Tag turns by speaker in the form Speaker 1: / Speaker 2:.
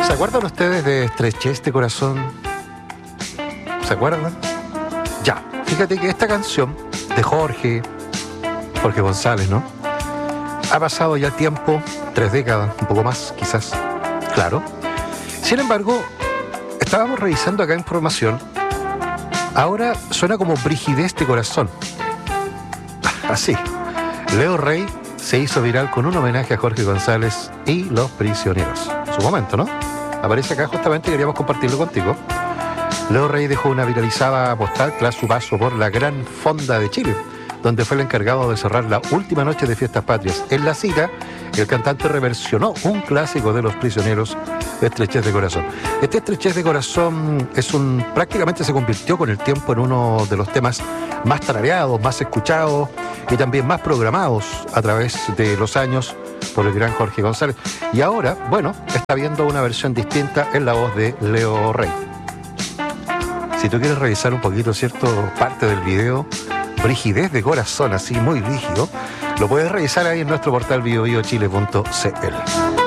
Speaker 1: ¿Se acuerdan ustedes de Estrechez de Corazón? ¿Se acuerdan? Ya, fíjate que esta canción de Jorge González, ¿no? Ha pasado ya tiempo, 3 décadas, un poco más, quizás, claro. Sin embargo, estábamos revisando acá información. Ahora suena como Brigidez de Corazón. Así. Leo Rey se hizo viral con un homenaje a Jorge González y Los Prisioneros. Su momento, ¿no? Aparece acá justamente, queríamos compartirlo contigo. Leo Rey dejó una viralizada postal tras su paso por la Gran Fonda de Chile, donde fue el encargado de cerrar la última noche de Fiestas Patrias. En la cita, el cantante reversionó un clásico de Los Prisioneros, Estrechez de Corazón. Este Estrechez de Corazón prácticamente se convirtió con el tiempo en uno de los temas más tarareados, más escuchados y también más programados a través de los años por el gran Jorge González. Y ahora, bueno, está viendo una versión distinta en la voz de Leo Rey. Si tú quieres revisar un poquito, ¿cierto?, parte del video, Brigidez de Corazón, así muy rígido, lo puedes revisar ahí en nuestro portal biobiochile.cl.